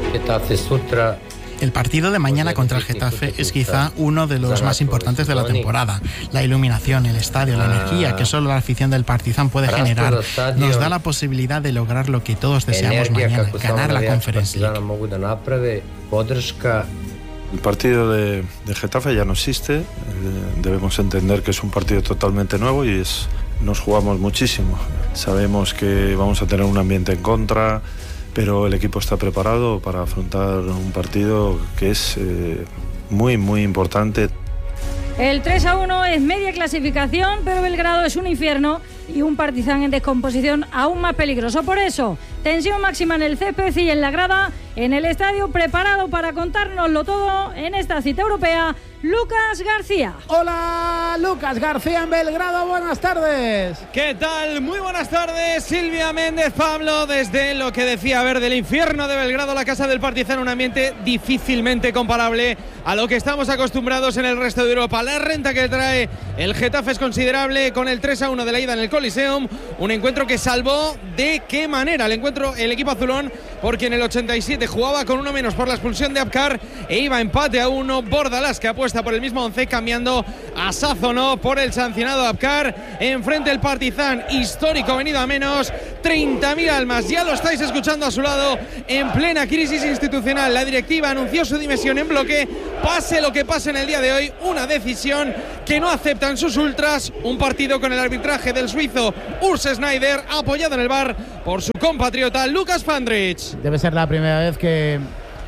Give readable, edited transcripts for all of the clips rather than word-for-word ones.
El partido de mañana contra el Getafe es quizá uno de los más importantes de la temporada. La iluminación, el estadio, la energía que solo la afición del Partizan puede generar nos da la posibilidad de lograr lo que todos deseamos mañana, ganar la Conference League. El partido de Getafe ya no existe, debemos entender que es un partido totalmente nuevo y nos jugamos muchísimo. Sabemos que vamos a tener un ambiente en contra, pero el equipo está preparado para afrontar un partido que es muy, muy importante. El 3-1 es media clasificación, pero Belgrado es un infierno y un Partizan en descomposición aún más peligroso. Por eso, tensión máxima en el césped y en la grada, en el estadio, preparado para contárnoslo todo en esta cita europea, Lucas García. Hola, Lucas García en Belgrado, buenas tardes. ¿Qué tal? Muy buenas tardes, Silvia Méndez, Pablo, desde lo que decía, del infierno de Belgrado, la casa del Partizan, un ambiente difícilmente comparable a lo que estamos acostumbrados en el resto de Europa. La renta que trae el Getafe es considerable, con el 3-1 de la ida en el Coliseum, un encuentro que salvó de qué manera el equipo azulón, porque en el 87 jugaba con uno menos por la expulsión de Abkar e iba empate a 1. Bordalás, que apuesta por el mismo 11, cambiando a Sázonov por el sancionado Abkar. Enfrente el Partizan, histórico, venido a menos, 30.000 almas, ya lo estáis escuchando a su lado, en plena crisis institucional. La directiva anunció su dimisión en bloque, pase lo que pase en el día de hoy, una decisión que no aceptan sus ultras, un partido con el arbitraje del suizo Urs Schneider, apoyado en el VAR por su compatriota Lucas Fandrich. Debe ser la primera vez que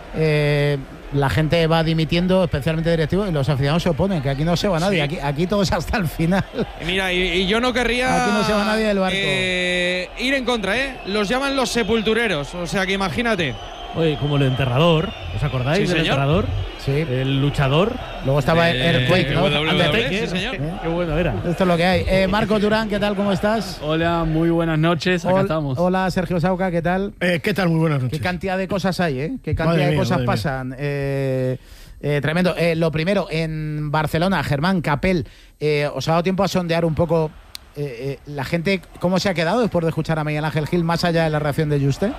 la gente va dimitiendo, especialmente directivos, y los aficionados se oponen, que aquí no se va nadie, sí. aquí todos hasta el final. Mira, y yo no querría... Aquí no se va nadie del barco. Ir en contra, los llaman los sepultureros, o sea que imagínate. Oye, como el enterrador, ¿os acordáis del enterrador? Sí. El luchador. Luego estaba Earthquake, ¿no? Sí, señor. Qué bueno era. Esto es lo que hay. Marcos Durán, ¿qué tal? ¿Cómo estás? Hola, muy buenas noches. Acá estamos. Hola, Sergio Sauca, ¿qué tal? ¿Qué tal? Muy buenas noches. Qué cantidad de cosas hay, ¿eh? Qué cantidad de cosas pasan. Tremendo. Lo primero, en Barcelona, Germán Capel, ¿os ha dado tiempo a sondear un poco la gente cómo se ha quedado después de escuchar a Miguel Ángel Gil, más allá de la reacción de Juste?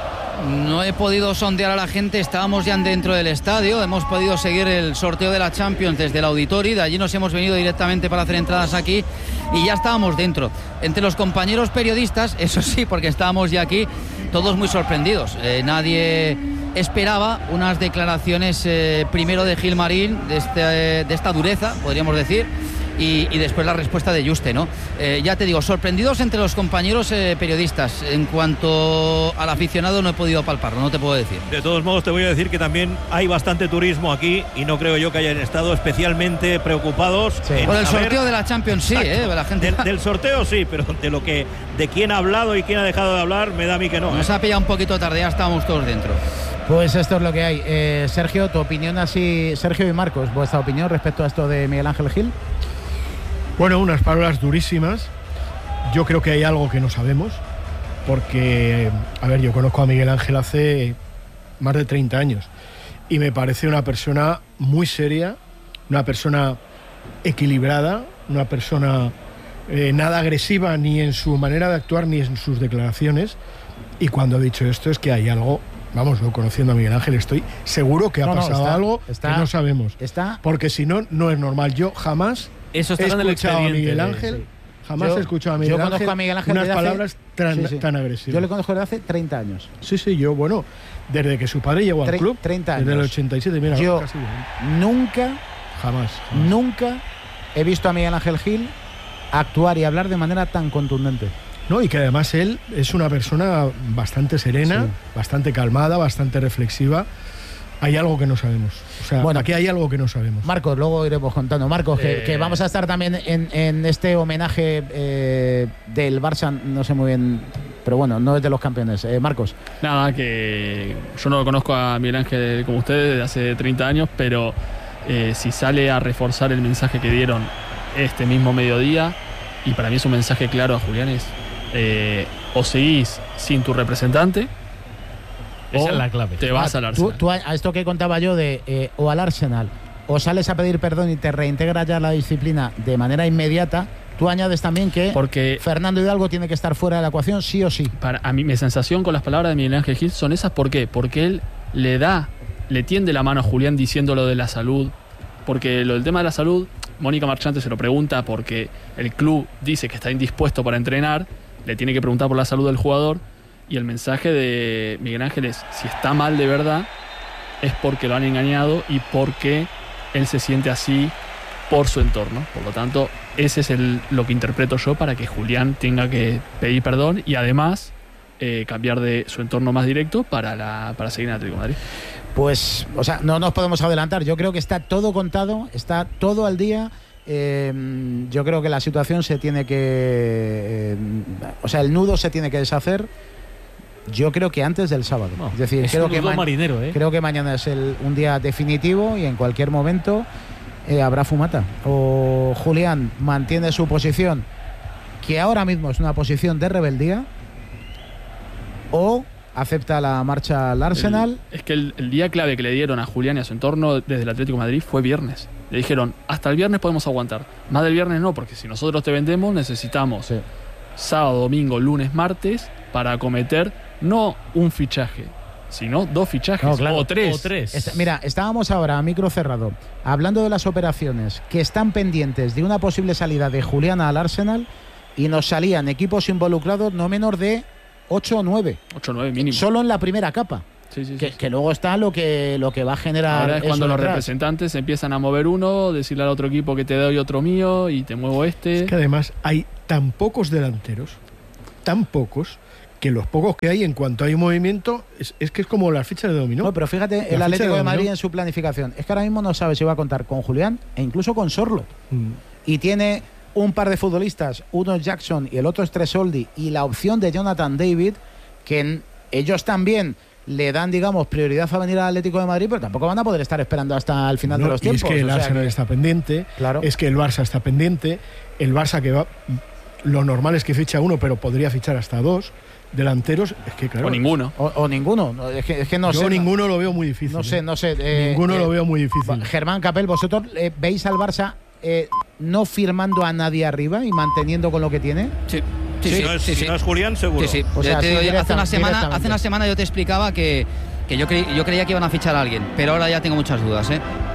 No he podido sondear a la gente, estábamos ya dentro del estadio, hemos podido seguir el sorteo de la Champions desde el auditorio, de allí nos hemos venido directamente para hacer entradas aquí y ya estábamos dentro. Entre los compañeros periodistas, eso sí, porque estábamos ya aquí, todos muy sorprendidos. Nadie esperaba unas declaraciones primero de Gilmarín, de esta dureza, podríamos decir, y después la respuesta de Juste, ¿no? Ya te digo, sorprendidos entre los compañeros periodistas. En cuanto al aficionado no he podido palparlo, no te puedo decir. De todos modos te voy a decir que también hay bastante turismo aquí y no creo yo que hayan estado especialmente preocupados. Sí. Por el sorteo de la Champions, sí, la gente... Del sorteo sí, pero de quién ha hablado y quién ha dejado de hablar, me da a mí que no. Nos ha pillado un poquito tarde, ya estábamos todos dentro. Pues esto es lo que hay. Sergio, tu opinión así, Sergio y Marcos, vuestra opinión respecto a esto de Miguel Ángel Gil. Bueno, unas palabras durísimas. Yo creo que hay algo que no sabemos, porque, yo conozco a Miguel Ángel hace más de 30 años y me parece una persona muy seria, una persona equilibrada, una persona nada agresiva ni en su manera de actuar ni en sus declaraciones, y cuando he dicho esto es que hay algo, conociendo a Miguel Ángel estoy seguro que ha pasado algo que no sabemos, porque si no, no es normal. Yo jamás he escuchado a Miguel Ángel, he escuchado a Miguel Ángel unas palabras tan agresivas. Yo le conozco desde hace 30 años. Sí, yo, desde que su padre llegó al club, 30 años. Desde el 87, mira, yo casi jamás he visto a Miguel Ángel Gil actuar y hablar de manera tan contundente. No, y que además él es una persona bastante serena, bastante calmada, bastante reflexiva. Hay algo que no sabemos. Aquí hay algo que no sabemos. Marcos, luego iremos contando. Marcos, que vamos a estar también en este homenaje del Barça, no sé muy bien, pero bueno, no es de los campeones. Marcos. Nada, que yo no lo conozco a Miguel Ángel como ustedes desde hace 30 años, pero si sale a reforzar el mensaje que dieron este mismo mediodía, y para mí es un mensaje claro a Julián, es o seguís sin tu representante, esa es la clave. Te vas al Arsenal. Tú a esto que contaba yo de o al Arsenal o sales a pedir perdón y te reintegras ya a la disciplina de manera inmediata, tú añades también que Fernando Hidalgo tiene que estar fuera de la ecuación sí o sí. A mí mi sensación con las palabras de Miguel Ángel Gil son esas. ¿Por qué? Porque él le tiende la mano a Julián diciendo lo de la salud, porque lo del tema de la salud, Mónica Marchante se lo pregunta porque el club dice que está indispuesto para entrenar, le tiene que preguntar por la salud del jugador, y el mensaje de Miguel Ángel es, si está mal de verdad, es porque lo han engañado y porque él se siente así por su entorno. Por lo tanto, ese es lo que interpreto yo para que Julián tenga que pedir perdón y además cambiar de su entorno más directo para seguir en Atlético de Madrid. Pues, o sea, no nos podemos adelantar. Yo creo que está todo contado, está todo al día. Yo creo que la situación se tiene que... o sea, el nudo se tiene que deshacer. Yo creo que antes del sábado. No, es decir, creo que, marinero, creo que mañana es un día definitivo y en cualquier momento habrá fumata. O Julián mantiene su posición, que ahora mismo es una posición de rebeldía, o acepta la marcha al Arsenal. Es que el día clave que le dieron a Julián y a su entorno desde el Atlético de Madrid fue viernes. Le dijeron, hasta el viernes podemos aguantar. Más del viernes no, porque si nosotros te vendemos necesitamos sábado, domingo, lunes, martes para acometer no un fichaje, sino 2 fichajes, o 3. Mira, estábamos ahora a micro cerrado hablando de las operaciones que están pendientes de una posible salida de Julián al Arsenal y nos salían equipos involucrados no menor de 8 o 9. 8 o 9 mínimo. Solo en la primera capa. Que luego está lo que va a generar. Ahora es cuando los representantes empiezan a mover uno, decirle al otro equipo que te doy otro mío y te muevo este. Es que además hay tan pocos delanteros, tan pocos, que los pocos que hay, en cuanto hay movimiento, es que es como las fichas de dominó. No, pero fíjate, el Atlético de Madrid en su planificación es que ahora mismo no sabe si va a contar con Julián e incluso con Sorlo. Y tiene un par de futbolistas, uno es Jackson y el otro es Tresoldi, y la opción de Jonathan David, que ellos también le dan, digamos, prioridad a venir al Atlético de Madrid, pero tampoco van a poder estar esperando hasta el final de los tiempos. Es que el Arsenal está pendiente, es que el Barça está pendiente, el Barça que va, lo normal es que ficha uno, pero podría fichar hasta 2 delanteros, es que claro. O ninguno. O ninguno. Es que no sé. Yo ninguno lo veo muy difícil. No sé. Ninguno lo veo muy difícil. Germán Capel, ¿vosotros veis al Barça no firmando a nadie arriba y manteniendo con lo que tiene? Sí. Si no es Julián, seguro. O sea, hace una semana yo te explicaba que yo creía que iban a fichar a alguien, pero ahora ya tengo muchas dudas.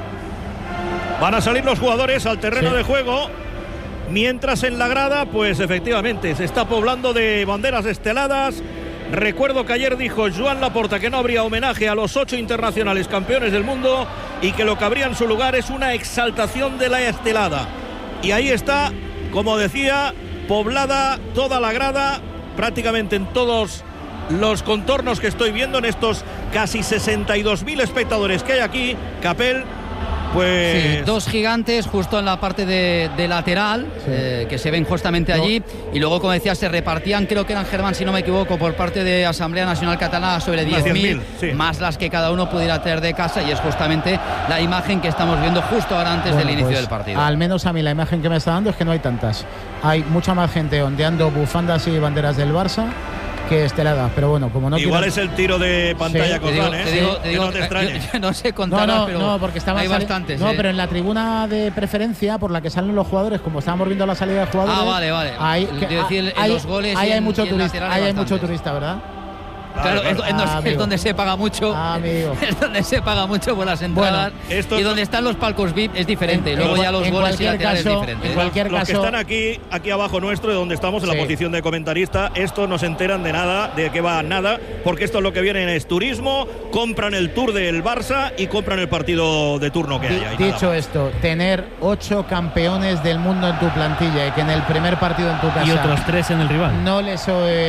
Van a salir los jugadores al terreno de juego. Mientras en la grada, pues efectivamente, se está poblando de banderas esteladas. Recuerdo que ayer dijo Joan Laporta que no habría homenaje a los 8 internacionales campeones del mundo y que lo que habría en su lugar es una exaltación de la estelada. Y ahí está, como decía, poblada toda la grada, prácticamente en todos los contornos que estoy viendo, en estos casi 62.000 espectadores que hay aquí. Capel, pues... 2 gigantes justo en la parte de lateral, que se ven justamente allí, y luego, como decía, se repartían, creo que eran, Germán, si no me equivoco, por parte de Asamblea Nacional Catalana sobre 10.000, más las que cada uno pudiera tener de casa, y es justamente la imagen que estamos viendo justo ahora antes del inicio del partido. Al menos a mí la imagen que me está dando es que no hay tantas. Hay mucha más gente ondeando bufandas y banderas del Barça que esteladas, pero bueno, como no igual es el tiro de pantalla con Iván, no te extrañes. Yo no sé contar, pero porque hay bastantes. Pero en la tribuna de preferencia por la que salen los jugadores, como estábamos viendo la salida de jugadores. Vale. En los goles hay mucho turista. Hay mucho turista, ¿verdad? Claro, es donde se paga mucho. Es donde se paga mucho por las entradas. Bueno, y donde están los palcos VIP es diferente. Luego ya los goles y laterales es diferente. En cualquier caso, los que están aquí abajo nuestro, de donde estamos, en la posición de comentarista, estos no se enteran de nada, de qué va nada, porque esto lo que vienen es turismo, compran el tour del Barça y compran el partido de turno que haya. Dicho esto, tener 8 campeones del mundo en tu plantilla y que en el primer partido en tu casa y otros 3 en el rival, no les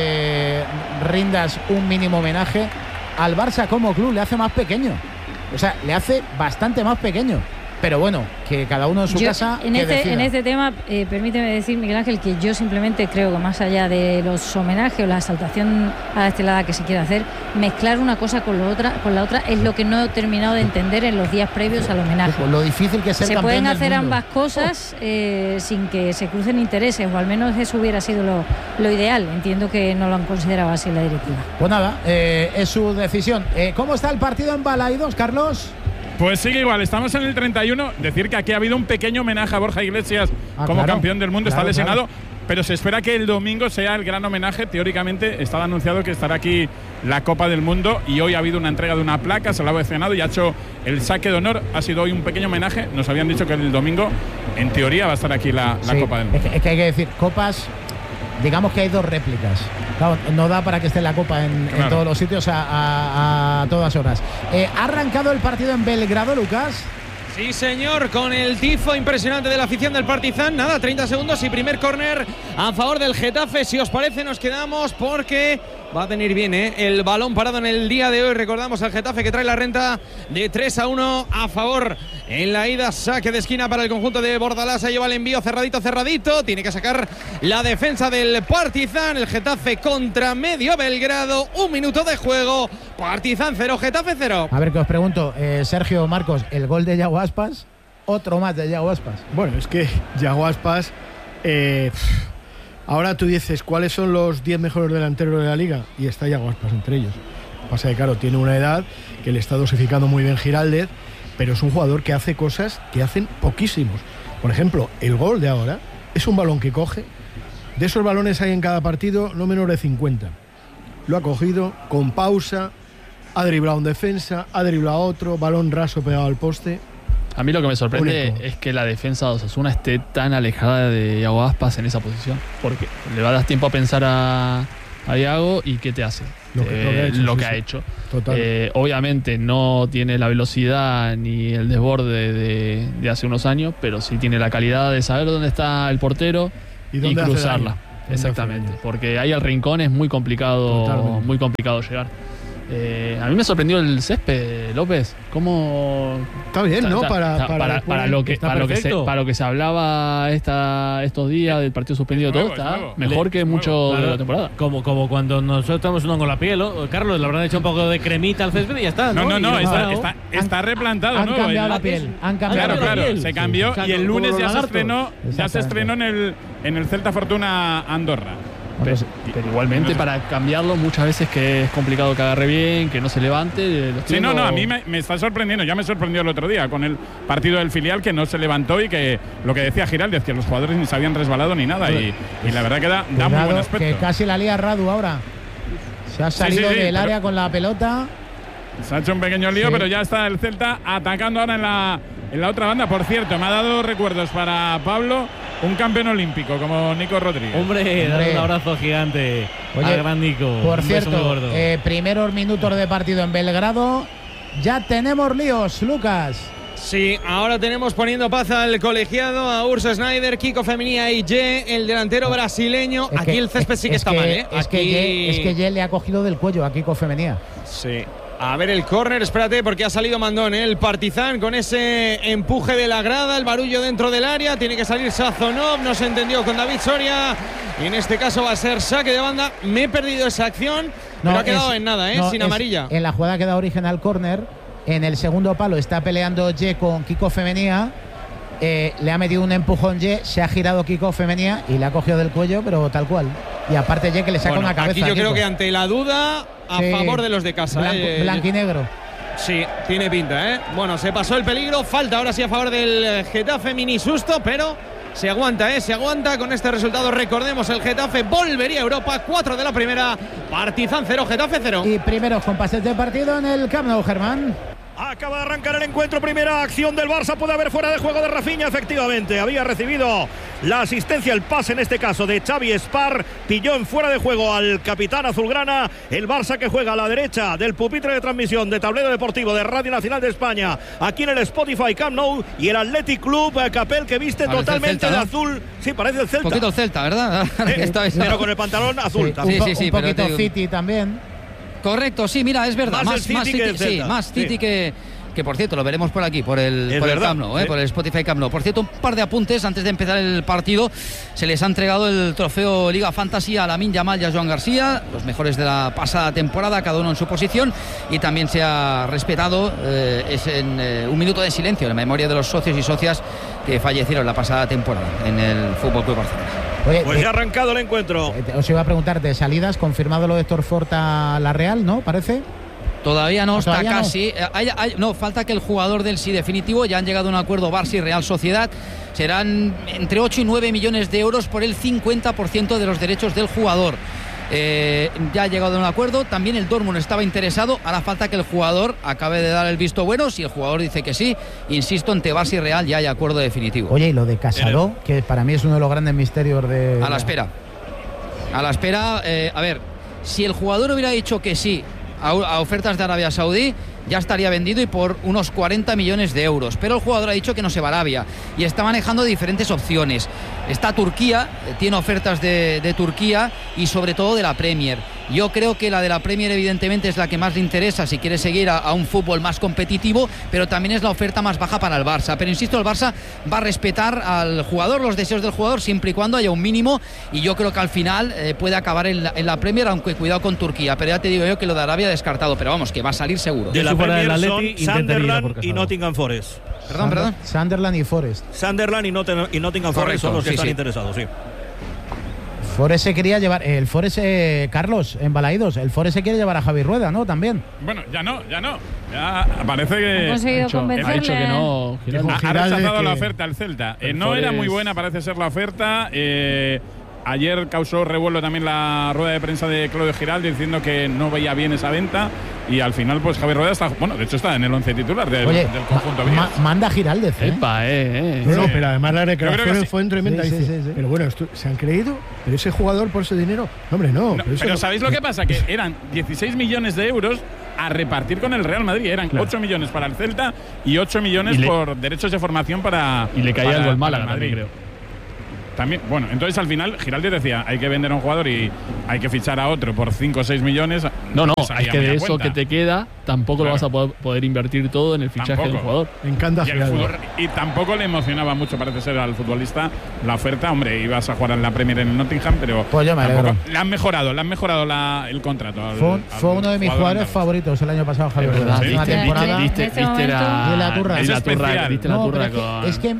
rindas un mínimo homenaje al Barça como club, le hace más pequeño. O sea, le hace bastante más pequeño. Pero bueno, que cada uno en su casa. En este tema, permíteme decir, Miguel Ángel, que yo simplemente creo que más allá de los homenajes o la exaltación a la estelada que se quiere hacer, mezclar una cosa con la otra es lo que no he terminado de entender en los días previos al homenaje. Pues lo difícil que es ser se campeón pueden del hacer mundo. ambas cosas sin que se crucen intereses, o al menos eso hubiera sido lo ideal. Entiendo que no lo han considerado así en la directiva. Pues nada, es su decisión. ¿Cómo está el partido en Balaidos, Carlos? Pues sigue igual, estamos en el 31. Decir que aquí ha habido un pequeño homenaje a Borja Iglesias como campeón del mundo, está lesionado. pero se espera que el domingo sea el gran homenaje. Teóricamente estaba anunciado que estará aquí la Copa del Mundo y hoy ha habido una entrega de una placa, se la ha ovacionado y ha hecho el saque de honor. Ha sido hoy un pequeño homenaje. Nos habían dicho que el domingo, en teoría, va a estar aquí la Copa del Mundo. Es que hay que decir, copas, digamos que hay 2 réplicas. Claro, no da para que esté la Copa en todos los sitios a todas horas. ¿Ha arrancado el partido en Belgrado, Lucas? Sí, señor, con el tifo impresionante de la afición del Partizan. Nada, 30 segundos y primer córner a favor del Getafe. Si os parece, nos quedamos porque va a venir bien el balón parado en el día de hoy. Recordamos al Getafe que trae la renta de 3-1 a favor en la ida. Saque de esquina para el conjunto de Bordalás. Se lleva el envío cerradito. Tiene que sacar la defensa del Partizan. El Getafe contra Medio Belgrado. 1 minuto de juego. Partizan 0, Getafe 0. A ver, que os pregunto, Sergio, Marcos, el gol de Yago Aspas, otro más de Yago Aspas. Bueno, es que Yago Aspas, ahora tú dices, ¿cuáles son los 10 mejores delanteros de la liga? Y está Yago Aspas entre ellos. Pasa que, claro, tiene una edad que le está dosificando muy bien Giraldez, pero es un jugador que hace cosas que hacen poquísimos. Por ejemplo, el gol de ahora es un balón que coge. De esos balones hay en cada partido no menos de 50. Lo ha cogido con pausa, ha driblado un defensa, ha driblado otro, balón raso pegado al poste. A mí lo que me sorprende es que la defensa de Osasuna esté tan alejada de Yago Aspas en esa posición, porque le va a dar tiempo a pensar a Yago y ¿qué te hace? Lo que ha hecho. Obviamente no tiene la velocidad ni el desborde de hace unos años, pero sí tiene la calidad de saber dónde está el portero y cruzarla. Exactamente, porque ahí al rincón es muy complicado llegar. A mí me sorprendió el césped, López. ¿Cómo? Está bien, ¿no? Para lo que se hablaba estos días del partido suspendido, todo está mejor que mucho de la temporada. Como cuando nosotros estamos uno con la piel, ¿no? Carlos, le habrán hecho un poco de cremita al césped y ya está. No, está replantado. Han cambiado la piel. Claro, se cambió y el lunes ya se estrenó en el Celta Fortuna Andorra. Pero igualmente para cambiarlo muchas veces que es complicado que agarre bien, que no se levante. A mí me está sorprendiendo. Ya me sorprendió el otro día con el partido del filial, que no se levantó y que lo que decía Giraldez, que los jugadores ni se habían resbalado ni nada, y la verdad que da muy buen aspecto. Que casi la lía Radu ahora. Se ha salido del área con la pelota. Se ha hecho un pequeño lío, pero ya está el Celta atacando ahora en la otra banda. Por cierto, me ha dado recuerdos para Pablo, un campeón olímpico como Nico Rodríguez. Hombre, dale un abrazo gigante a gran Nico. Por cierto, primeros minutos de partido en Belgrado. Ya tenemos líos, Lucas. Sí, ahora tenemos poniendo paz al colegiado, a Urs Snyder, Kiko Femenía y Ye, el delantero brasileño. Aquí el césped sí que está mal, ¿eh? Es que Ye le ha cogido del cuello a Kiko Femenía. Sí. A ver el córner, espérate, porque ha salido mandón, ¿eh? El Partizan con ese empuje de la grada, el barullo dentro del área. Tiene que salir Sazonov, no se entendió con David Soria. Y en este caso va a ser saque de banda. Me he perdido esa acción, pero ha quedado en nada, sin amarilla. En la jugada que da origen al córner, en el segundo palo está peleando Ye con Kiko Femenía. Le ha metido un empujón Ye, se ha girado Kiko Femenía y le ha cogido del cuello, pero tal cual. Y aparte Ye que le saca una cabeza. Aquí yo creo que ante la duda, a favor de los de casa. Blanco y negro. Sí, tiene pinta, ¿eh? Bueno, se pasó el peligro, falta ahora sí a favor del Getafe, mini susto, pero se aguanta, se aguanta con este resultado. Recordemos, el Getafe volvería a Europa, 4 de la primera, Partizan 0, Getafe 0. Y primeros compases de partido en el Camp Nou, Germán. Acaba de arrancar el encuentro, primera acción del Barça, puede haber fuera de juego de Rafinha, efectivamente, había recibido la asistencia, el pase en este caso de Xavi Espar, pilló en fuera de juego al capitán azulgrana. El Barça que juega a la derecha del pupitre de transmisión de Tablero Deportivo de Radio Nacional de España, aquí en el Spotify Camp Nou, y el Athletic Club Capel, que viste parece totalmente de azul. Sí, parece el Celta. Un poquito el Celta, ¿verdad? Pero con el pantalón azul. Un poquito City también. Correcto, sí, mira, es verdad. Más City que por cierto, lo veremos por aquí, por el Camp Nou, por el Spotify Camp Nou. Por cierto, un par de apuntes antes de empezar el partido. Se les ha entregado el trofeo Liga Fantasy a Lamine Yamal y a Joan García, los mejores de la pasada temporada, cada uno en su posición, y también se ha respetado un minuto de silencio en memoria de los socios y socias que fallecieron la pasada temporada en el Fútbol Club Barcelona. Oye, pues ya ha arrancado el encuentro. Os iba a preguntar de salidas, confirmado lo de Héctor Fort a la Real, ¿no? Parece. Todavía no, está ¿Todavía no? casi. No, falta que el jugador del sí definitivo, ya han llegado a un acuerdo Barça y Real Sociedad. Serán entre 8 y 9 millones de euros por el 50% de los derechos del jugador. Ya ha llegado a un acuerdo. También el Dortmund estaba interesado. Ahora falta que el jugador acabe de dar el visto bueno. Si el jugador dice que sí, insisto, entre Barça y Real ya hay acuerdo definitivo. Oye, y lo de Casado, que para mí es uno de los grandes misterios de... A la espera. A la espera. A ver, si el jugador hubiera dicho que sí a ofertas de Arabia Saudí, ya estaría vendido y por unos 40 millones de euros. Pero el jugador ha dicho que no se va a Arabia y está manejando diferentes opciones. Está Turquía, tiene ofertas de Turquía y sobre todo de la Premier. Yo creo que la de la Premier evidentemente es la que más le interesa si quiere seguir a un fútbol más competitivo, pero también es la oferta más baja para el Barça. Pero insisto, el Barça va a respetar al jugador, los deseos del jugador, siempre y cuando haya un mínimo, y yo creo que al final puede acabar en la Premier, aunque cuidado con Turquía. Pero ya te digo yo que lo de Arabia descartado, pero vamos, que va a salir seguro. De la Premier son Sunderland y Nottingham Forest. Perdón. Sunderland y Forest. Sunderland y Nottingham Forest son los que están interesados, sí. Forest se quería llevar, el Forest, Carlos, en Balaídos, el Forest se quiere llevar a Javi Rueda, ¿no? También. Bueno, ya no. Ya parece que... Ha conseguido convencerle. Ha dicho que no. Ha rechazado la oferta al Celta. No era muy buena, parece ser la oferta. Ayer causó revuelo también la rueda de prensa de Claudio Giraldo diciendo que no veía bien esa venta y al final pues Javi Rueda está, bueno, de hecho está en el 11 titular del conjunto. Manda Giraldez, No, pero además la recreación fue tremenda. Sí. Pero bueno, se han creído, pero ese jugador por ese dinero, hombre, no. Pero ¿sabéis lo que pasa? Que eran 16 millones de euros a repartir con el Real Madrid. Eran 8 millones para el Celta y 8 millones por derechos de formación para... Y le caía algo el Málaga también, creo. También, bueno, entonces al final Giraldi decía, hay que vender a un jugador y hay que fichar a otro por 5 o 6 millones. No, es que de eso que te queda, tampoco lo vas a poder invertir todo en el fichaje del jugador. Me encanta Giraldi. Y tampoco le emocionaba mucho, parece ser, al futbolista la oferta. Hombre, ibas a jugar en la Premier en el Nottingham, pero pues yo me alegro. Le han mejorado el contrato. Fue uno de mis jugadores favoritos el año pasado, Javier. Una temporada. Viste la turra. Es que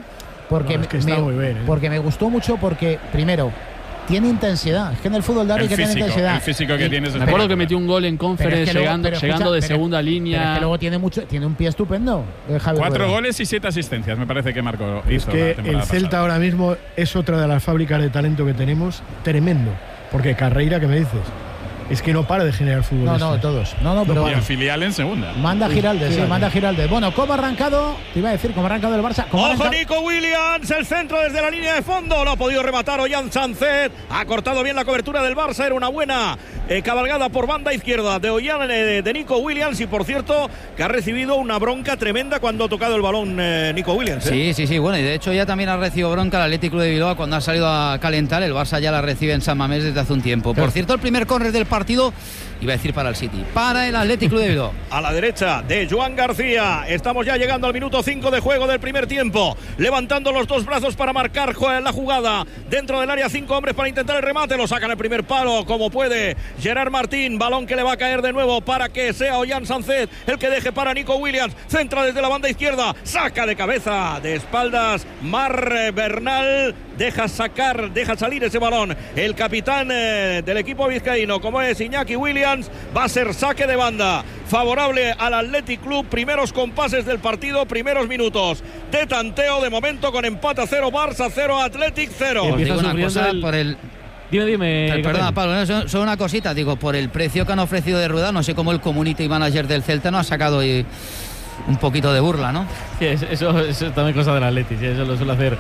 porque me gustó mucho, porque primero tiene intensidad. Es que en el fútbol de ahora hay que tener intensidad. El físico que tienes. Me acuerdo que metió un gol en Conference llegando de segunda línea. Pero es que luego tiene un pie estupendo. 4 goles y 7 asistencias, me parece que marcó. Es que el Celta ahora mismo es otra de las fábricas de talento que tenemos, tremendo. Porque Carreira, ¿qué me dices? Es que no para de generar fútbol. No, todos. Pero y el filial en segunda. Manda Giraldez, manda Giraldez. Bueno, ¿cómo ha arrancado? Te iba a decir, ¿cómo ha arrancado el Barça? ¡Ojo, Nico Williams! El centro desde la línea de fondo. No ha podido rematar Ollán Sánchez. Ha cortado bien la cobertura del Barça. Era una buena cabalgada por banda izquierda de Ollán, de Nico Williams. Y por cierto, que ha recibido una bronca tremenda cuando ha tocado el balón Nico Williams. Sí. Bueno, y de hecho ya también ha recibido bronca el Atlético de Bilbao cuando ha salido a calentar. El Barça ya la recibe en San Mamés desde hace un tiempo. Por cierto, el primer córner del partido, iba a decir para el City, para el Atlético de Bilbao. A la derecha de Joan García. Estamos ya llegando al minuto 5 de juego del primer tiempo. Levantando los dos brazos para marcar la jugada. Dentro del área, 5 hombres para intentar el remate. Lo sacan el primer palo como puede Gerard Martín. Balón que le va a caer de nuevo para que sea Ollán Sánchez el que deje para Nico Williams. Centra desde la banda izquierda. Saca de cabeza, de espaldas, Mar Bernal. Deja salir ese balón. El capitán del equipo vizcaíno, como es Iñaki Williams, va a ser saque de banda favorable al Athletic Club. Primeros compases del partido, primeros minutos de tanteo, de momento con empate a 0, Barça 0, Athletic 0. Os digo una cosa, por el... Dime. Perdona, Pablo, solo una cosita, digo, por el precio que han ofrecido de Rueda, no sé cómo el community manager del Celta no ha sacado hoy un poquito de burla, ¿no? Sí, eso también cosa del Atleti, sí, eso lo suele hacer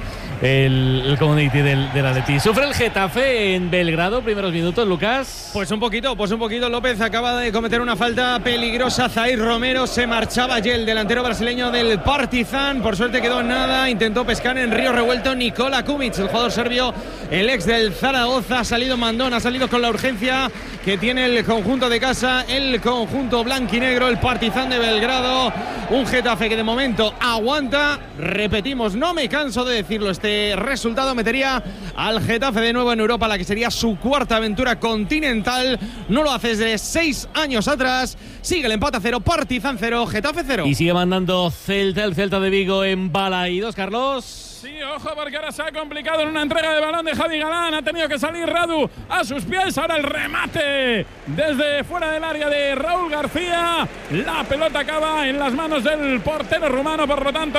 el community del Atleti. Sufre el Getafe en Belgrado, primeros minutos, Lucas. Pues un poquito, López acaba de cometer una falta peligrosa. Zair Romero se marchaba allí, el delantero brasileño del Partizan, por suerte quedó en nada, intentó pescar en río revuelto Nikola Kumic, el jugador serbio, el ex del Zaragoza. Ha salido mandón, ha salido con la urgencia que tiene el conjunto de casa, el conjunto blanquinegro, el Partizan de Belgrado. Un Getafe que de momento aguanta. Repetimos, no me canso de decirlo, este resultado metería al Getafe de nuevo en Europa, la que sería su cuarta aventura continental. No lo hace desde 6 años atrás. Sigue el empate a 0, Partizan 0, Getafe 0. Y sigue mandando el Celta de Vigo en Balaídos, Carlos. Sí, ojo, porque ahora se ha complicado en una entrega de balón de Javi Galán. Ha tenido que salir Radu a sus pies. Ahora el remate desde fuera del área de Raúl García. La pelota acaba en las manos del portero rumano. Por lo tanto,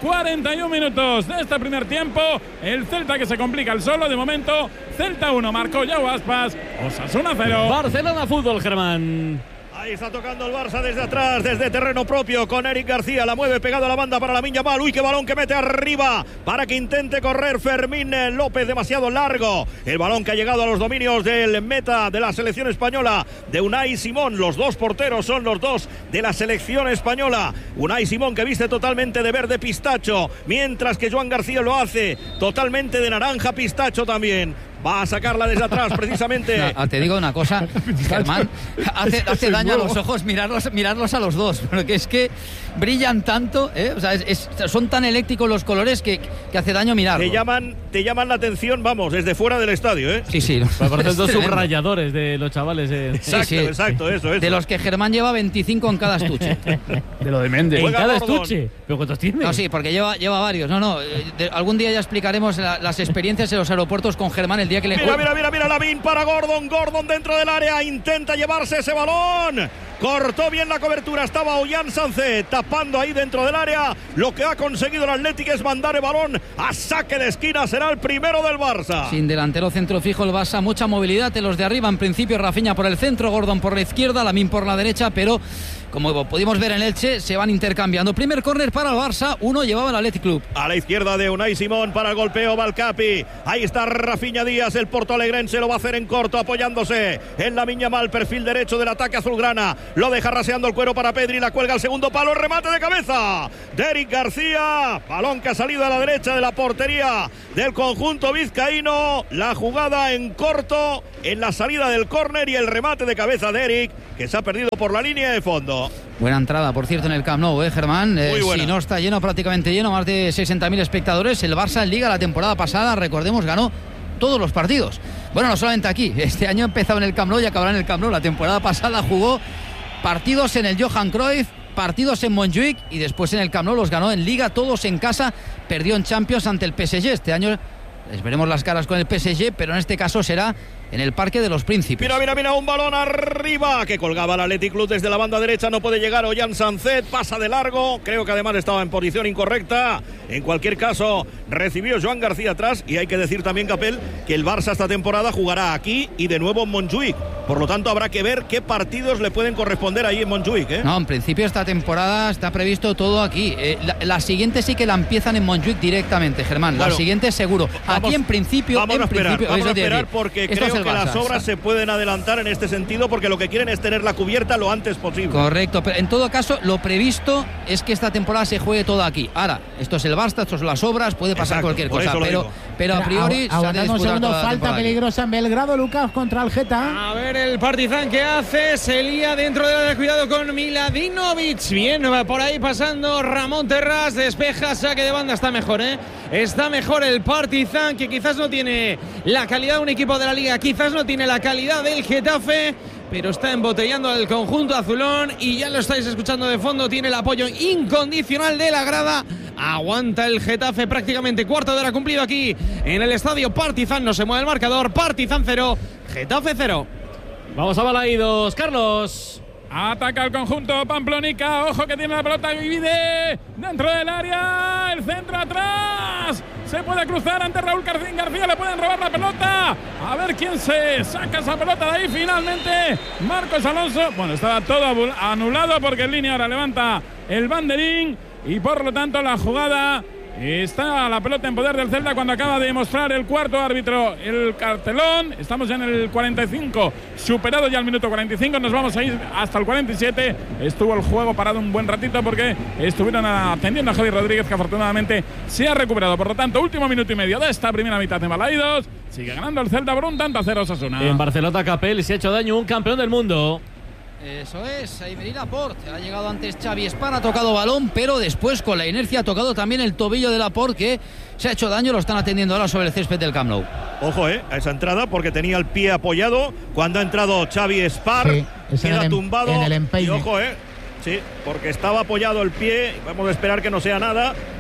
41 minutos de este primer tiempo. El Celta que se complica el solo. De momento, Celta 1, marcó Yago Aspas. Osasuna 0. Barcelona Fútbol, Germán. Ahí está tocando el Barça desde atrás, desde terreno propio, con Eric García. La mueve pegado a la banda para Lamine Yamal. Uy, qué balón que mete arriba para que intente correr Fermín López, demasiado largo. El balón que ha llegado a los dominios del meta de la selección española, de Unai Simón. Los dos porteros son los dos de la selección española. Unai Simón, que viste totalmente de verde pistacho, mientras que Joan García lo hace totalmente de naranja pistacho también. Va a sacarla desde atrás, precisamente. No, te digo una cosa, Germán, hace daño a los ojos mirarlos a los dos, porque es que brillan tanto, o sea, son tan eléctricos los colores que hace daño mirarlos. Te llaman la atención, vamos, desde fuera del estadio, ¿eh? Sí. Parecen dos subrayadores de los chavales. Exacto, eso. De los que Germán lleva 25 en cada estuche. De lo de Méndez. ¿En cada estuche? ¿Pero cuántos tiene? No, sí, porque lleva varios. Algún día ya explicaremos las experiencias en los aeropuertos con Germán el día que le... Mira, Lamine para Gordon dentro del área, intenta llevarse ese balón. Cortó bien la cobertura, estaba Ollán Sánchez tapando ahí dentro del área. Lo que ha conseguido el Atlético es mandar el balón a saque de esquina, será el primero del Barça. Sin delantero centro fijo el Barça, mucha movilidad en los de arriba. En principio Rafinha por el centro, Gordon por la izquierda, Lamine por la derecha, pero como pudimos ver en Elche, se van intercambiando. Primer córner para el Barça, uno llevaba el Athletic Club. A la izquierda de Unai Simón para el golpeo Valcapi. Ahí está Rafinha Díaz, el portoalegrense lo va a hacer en corto, apoyándose en Lamine Yamal, perfil derecho del ataque azulgrana. Lo deja raseando el cuero para Pedri, la cuelga al segundo palo, remate de cabeza de Eric García. Balón que ha salido a la derecha de la portería del conjunto vizcaíno. La jugada en corto en la salida del córner y el remate de cabeza de Eric, que se ha perdido por la línea de fondo. Buena entrada, por cierto, en el Camp Nou, Germán. Si no está lleno, prácticamente lleno, más de 60.000 espectadores. El Barça en Liga la temporada pasada, recordemos, ganó todos los partidos. Bueno, no solamente aquí. Este año ha empezado en el Camp Nou y acabará en el Camp Nou. La temporada pasada jugó partidos en el Johan Cruyff, partidos en Montjuic y después en el Camp Nou los ganó en Liga, todos en casa. Perdió en Champions ante el PSG. Este año les veremos las caras con el PSG, pero en este caso será en el Parque de los Príncipes. Mira, un balón arriba que colgaba el Athletic Club desde la banda derecha. No puede llegar Ollán Sánchez, pasa de largo. Creo que además estaba en posición incorrecta. En cualquier caso, recibió Joan García atrás. Y hay que decir también, Capel, que el Barça esta temporada jugará aquí y de nuevo en Montjuic. Por lo tanto, habrá que ver qué partidos le pueden corresponder ahí en Montjuic, ¿eh? No, en principio esta temporada está previsto todo aquí. La siguiente sí que la empiezan en Montjuic directamente, Germán. La siguiente seguro. Aquí en principio... Vamos a esperar porque creo que las obras se pueden adelantar en este sentido, porque lo que quieren es tener la cubierta lo antes posible. Correcto, pero en todo caso lo previsto es que esta temporada se juegue todo aquí. Ahora, esto es el Barça, esto son las obras, puede pasar cualquier cosa, pero a priori aguantando un segundo, falta peligrosa en Belgrado, Lucas, contra el Geta. A ver el Partizan que hace, se lía dentro del área, cuidado con Miladinovic. Bien, va por ahí pasando Ramón Terrás, despeja, saque de banda, está mejor, está mejor el Partizan, que quizás no tiene la calidad de un equipo de la Liga, quizás no tiene la calidad del Getafe, pero está embotellando al conjunto azulón y ya lo estáis escuchando de fondo, tiene el apoyo incondicional de la grada. Aguanta el Getafe, prácticamente cuarto de hora cumplido aquí en el estadio Partizan. No se mueve el marcador, Partizan 0, Getafe 0. Vamos a Balaídos, Carlos. Ataca el conjunto Pamplonica. Ojo que tiene la pelota Vivide dentro del área. El centro atrás. Se puede cruzar ante Raúl García. Le pueden robar la pelota. A ver quién se saca esa pelota de ahí. Finalmente Marcos Alonso. Bueno, estaba todo anulado porque en línea ahora levanta el banderín. Y por lo tanto la jugada... Está la pelota en poder del Celta cuando acaba de mostrar el cuarto árbitro el cartelón. Estamos ya en el 45, superado ya el minuto 45. Nos vamos a ir hasta el 47. Estuvo el juego parado un buen ratito porque estuvieron atendiendo a Javi Rodríguez, que afortunadamente se ha recuperado. Por lo tanto, último minuto y medio de esta primera mitad de Balaídos. Sigue ganando el Celta por un tanto a 0 Osasuna. En Barcelona, Capel, se ha hecho daño un campeón del mundo. Eso es, Aymeric Laporte. Ha llegado antes Xavi Espán, ha tocado balón, pero después con la inercia ha tocado también el tobillo de Laporte, que se ha hecho daño. Lo están atendiendo ahora sobre el césped del Camp Nou. Ojo, a esa entrada, porque tenía el pie apoyado cuando ha entrado Xavi Espán. Sí, queda tumbado. En el empeine. Y ojo, sí, porque estaba apoyado el pie. Vamos a esperar que no sea nada.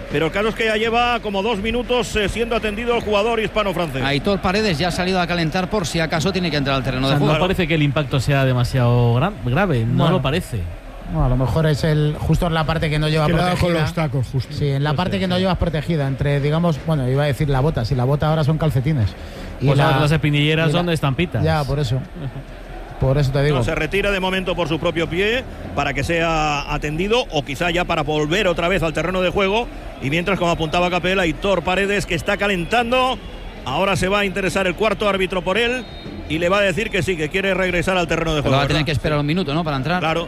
pero el caso es que ya lleva como 2 minutos siendo atendido el jugador hispano-francés. Aitor Paredes ya ha salido a calentar por si acaso tiene que entrar al terreno de juego. No parece que el impacto sea demasiado grave, no lo parece. No, a lo mejor es justo en la parte que no lleva protegida. Con los tacos, justo. Sí, en la parte que no llevas protegida, entre, digamos, bueno, iba a decir la bota, si la bota ahora son calcetines. Y pues las espinilleras son de estampitas. Ya, por eso. Por eso te digo. No, se retira de momento por su propio pie para que sea atendido o quizá ya para volver otra vez al terreno de juego. Y mientras, como apuntaba Capel, Aitor Paredes, que está calentando. Ahora se va a interesar el cuarto árbitro por él y le va a decir que sí, que quiere regresar al terreno de juego. Pero va a tener que esperar un minuto, ¿no? Para entrar. Claro.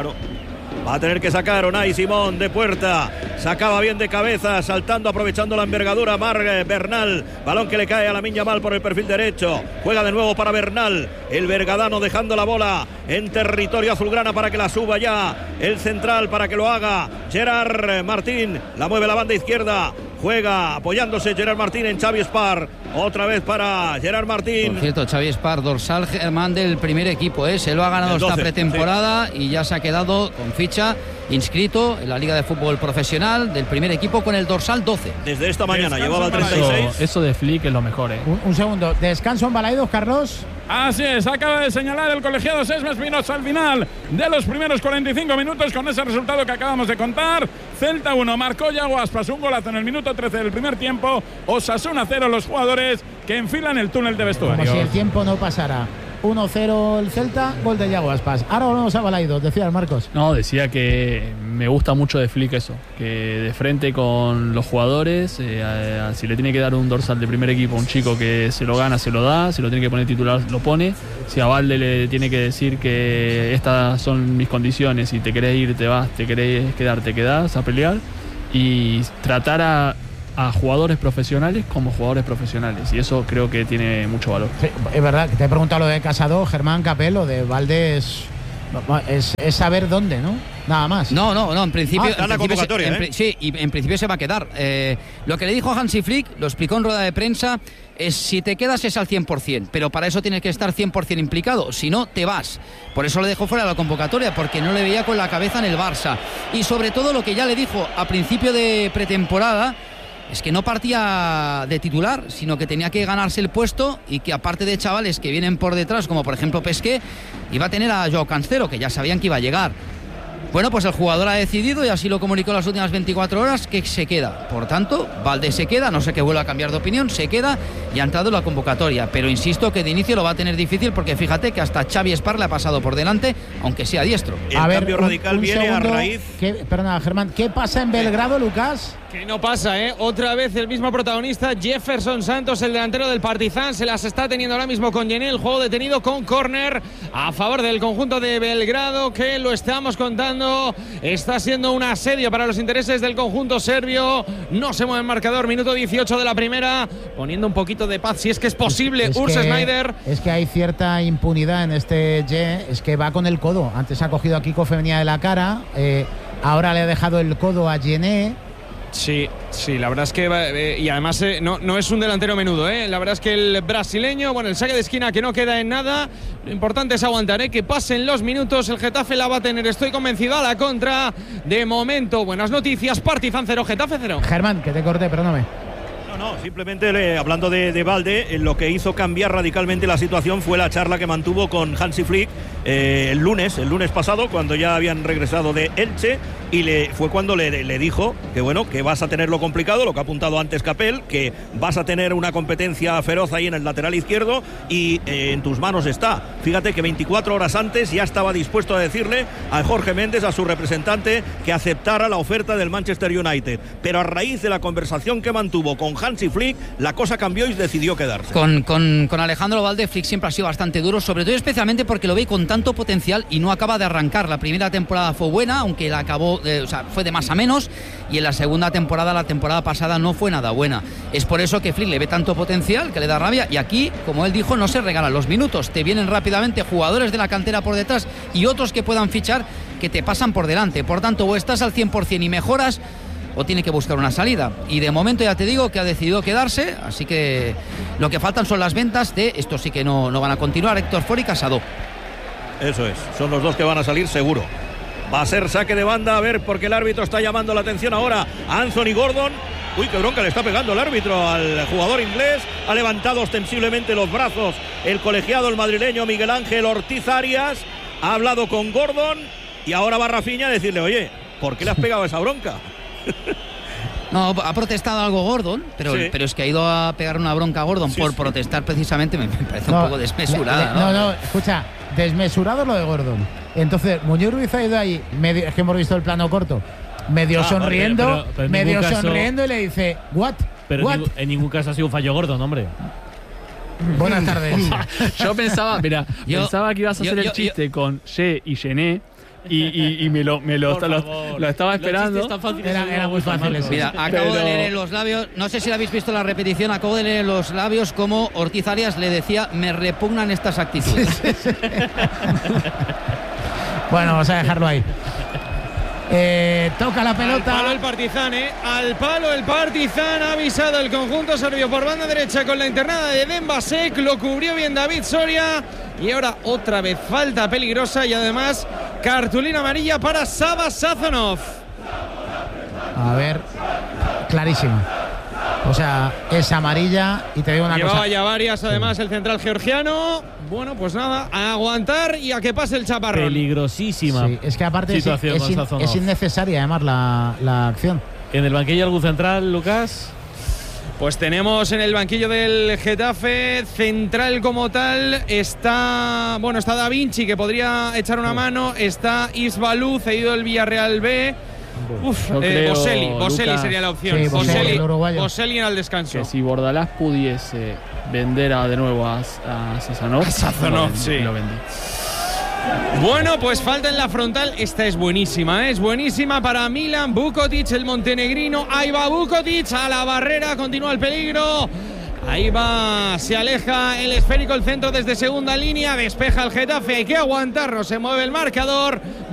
Va a tener que sacar Unai Simón de puerta. Sacaba bien de cabeza, saltando, aprovechando la envergadura. Marc Bernal. Balón que le cae a Lamine Yamal por el perfil derecho. Juega de nuevo para Bernal. El bergadano dejando la bola en territorio azulgrana para que la suba ya. El central para que lo haga Gerard Martín. La mueve la banda izquierda. Juega apoyándose Gerard Martín en Xavi Espar. Otra vez para Gerard Martín. Por cierto, Xavi Espar, dorsal Germán del primer equipo. Se lo ha ganado esta pretemporada, sí. Y ya se ha quedado con ficha inscrito en la Liga de Fútbol Profesional del primer equipo con el dorsal 12. Desde esta mañana llevaba el 36. Eso de Flick es lo mejor. Un segundo. ¿Descanso en Balaidos, Carlos? Así es, acaba de señalar el colegiado Sesma Espinosa al final de los primeros 45 minutos con ese resultado que acabamos de contar. Celta 1, marcó Yago Aspas un golazo en el minuto 13 del primer tiempo. Osasuna 0, los jugadores que enfilan el túnel de vestuario. Como si el tiempo no pasara. 1-0 el Celta, gol de Yago Aspas. Ahora volvemos a Balaidos, decía el Marcos. No, decía que me gusta mucho de Flick eso, que de frente con los jugadores, si le tiene que dar un dorsal de primer equipo a un chico que se lo gana, se lo da, si lo tiene que poner titular, lo pone. Si a Valde le tiene que decir que estas son mis condiciones, si te querés ir, te vas, te querés quedar, te quedás a pelear, y tratar a jugadores profesionales como jugadores profesionales, y eso creo que tiene mucho valor. Sí, es verdad, que te he preguntado lo de Casado, Germán, Capel, lo de Valde es saber dónde, ¿no? Nada más. No, en principio. Está en la convocatoria, sí, y en principio se va a quedar. Lo que le dijo Hansi Flick, lo explicó en rueda de prensa, es si te quedas es al 100%, pero para eso tienes que estar 100% implicado, si no te vas. Por eso le dejó fuera de la convocatoria, porque no le veía con la cabeza en el Barça. Y sobre todo lo que ya le dijo a principio de pretemporada, es que no partía de titular, sino que tenía que ganarse el puesto, y que aparte de chavales que vienen por detrás, como por ejemplo Pesqué, iba a tener a Joao Cancelo, que ya sabían que iba a llegar. Bueno, pues el jugador ha decidido, y así lo comunicó en las últimas 24 horas, que se queda. Por tanto, Valde se queda, no sé que vuelva a cambiar de opinión, se queda y ha entrado en la convocatoria. Pero insisto que de inicio lo va a tener difícil, porque fíjate que hasta Xavi Espar le ha pasado por delante, aunque sea diestro. El cambio radical viene a raíz. Perdona, Germán, ¿qué pasa en Belgrado, Lucas? Que no pasa, otra vez el mismo protagonista, Jefferson Santos, el delantero del Partizan, se las está teniendo ahora mismo con Yené, el juego detenido con córner a favor del conjunto de Belgrado, que lo estamos contando, está siendo un asedio para los intereses del conjunto serbio. No se mueve el marcador, minuto 18 de la primera, poniendo un poquito de paz, si es que es posible. Urs Sneijder. Es que hay cierta impunidad en este es que va con el codo. Antes ha cogido a Kiko Femenía de la cara, ahora le ha dejado el codo a Yené. Sí, la verdad es que y además no es un delantero menudo, la verdad es que el brasileño, bueno, el saque de esquina que no queda en nada, lo importante es aguantar, que pasen los minutos, el Getafe la va a tener, estoy convencido, a la contra. De momento, buenas noticias, Partizan 0, Getafe 0. Germán, que te corté, perdóname. No, simplemente hablando de Valde, lo que hizo cambiar radicalmente la situación fue la charla que mantuvo con Hansi Flick el lunes pasado, cuando ya habían regresado de Elche, y fue cuando le dijo que bueno, que vas a tenerlo complicado, lo que ha apuntado antes Capel, que vas a tener una competencia feroz ahí en el lateral izquierdo, y en tus manos está. Fíjate que 24 horas antes ya estaba dispuesto a decirle a Jorge Méndez, a su representante, que aceptara la oferta del Manchester United, pero a raíz de la conversación que mantuvo con Hansi Flick, la cosa cambió y decidió quedarse. Con Alejandro Valde, Flick siempre ha sido bastante duro, sobre todo especialmente porque lo ve con tanto potencial y no acaba de arrancar. La primera temporada fue buena, aunque la acabó, fue de más a menos, y en la segunda temporada, la temporada pasada, no fue nada buena. Es por eso que Flick le ve tanto potencial, que le da rabia, y aquí, como él dijo, no se regalan los minutos, te vienen rápidamente jugadores de la cantera por detrás y otros que puedan fichar, que te pasan por delante. Por tanto, o estás al 100% y mejoras, o tiene que buscar una salida, y de momento ya te digo que ha decidido quedarse, así que lo que faltan son las ventas de estos, sí que no van a continuar, Héctor Ford y Casado. Eso es, son los dos que van a salir seguro. Va a ser saque de banda, a ver, porque el árbitro está llamando la atención ahora a Anthony Gordon. Uy, qué bronca le está pegando el árbitro al jugador inglés. Ha levantado ostensiblemente los brazos el colegiado, el madrileño Miguel Ángel Ortiz Arias. Ha hablado con Gordon y ahora va Rafinha a decirle, oye, ¿por qué le has pegado esa bronca? No, ha protestado algo Gordon, pero es que ha ido a pegar una bronca a Gordon por protestar precisamente. Me parece un poco desmesurada. No, escucha, desmesurado lo de Gordon. Entonces, Muñoz Ruiz ha ido ahí, es que hemos visto el plano corto, medio sonriendo, sonriendo y le dice, ¿what? Pero en ningún caso ha sido un fallo Gordon, hombre. Buenas tardes. Yo pensaba, pensaba que ibas a hacer el chiste con Ye y Gené. Y lo estaba esperando. Era muy fácil. Mira, acabo de leer en los labios, no sé si habéis visto la repetición, acabo de leer en los labios como Ortiz Arias le decía, me repugnan estas actitudes. Bueno, vamos a dejarlo ahí. Toca la pelota. Al palo el Partizan, al palo el Partizan. Ha avisado el conjunto serbio por banda derecha con la internada de Dembasek. Lo cubrió bien David Soria. Y ahora otra vez falta peligrosa y además cartulina amarilla para Sava Sazonov. A ver, clarísimo. O sea, es amarilla y te digo una cosa. Llevaba ya varias, además, el central georgiano. Bueno, pues nada, a aguantar y a que pase el chaparrón. Peligrosísima. Sí, es que aparte es innecesaria, además, la acción. ¿En el banquillo algún central, Lucas? Pues tenemos en el banquillo del Getafe, central como tal, está Da Vinci, que podría echar una mano, está Isbalú, cedido del Villarreal B. Boselli sería la opción. Sí, Boselli en el descanso. Que si Bordalás pudiese vender de nuevo a Sazonov, lo vendí. Bueno, pues falta en la frontal. Esta es buenísima, es buenísima para Milan Vukotic, el montenegrino. Ahí va Vukotic a la barrera, continúa el peligro. Ahí va, se aleja el esférico, el centro desde segunda línea, despeja el Getafe, hay que aguantarlo, se mueve el marcador.